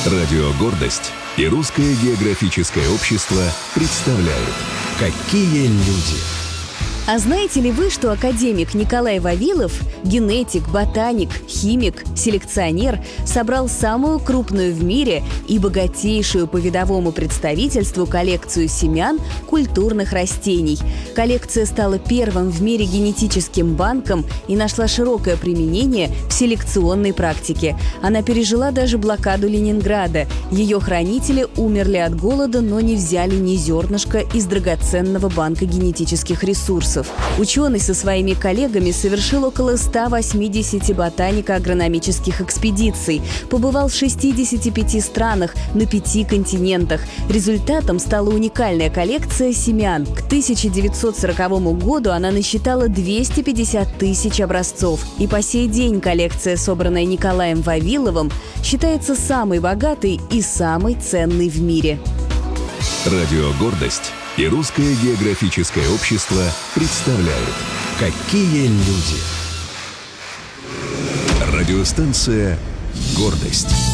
Радио «Гордость» и Русское географическое общество представляют «Какие люди». А знаете ли вы, что академик Николай Вавилов, генетик, ботаник, химик, селекционер, собрал самую крупную в мире и богатейшую по видовому представительству коллекцию семян культурных растений? Коллекция стала первым в мире генетическим банком и нашла широкое применение в селекционной практике. Она пережила даже блокаду Ленинграда. Ее хранители умерли от голода, но не взяли ни зернышка из драгоценного банка генетических ресурсов. Ученый со своими коллегами совершил около 180 ботанико-агрономических экспедиций, побывал в 65 странах на 5 континентах. Результатом стала уникальная коллекция семян. К 1940 году она насчитала 250 тысяч образцов. И по сей день коллекция, собранная Николаем Вавиловым, считается самой богатой и самой ценной в мире. Радио «Гордость» и Русское географическое общество представляют «Какие люди». Радиостанция «Гордость».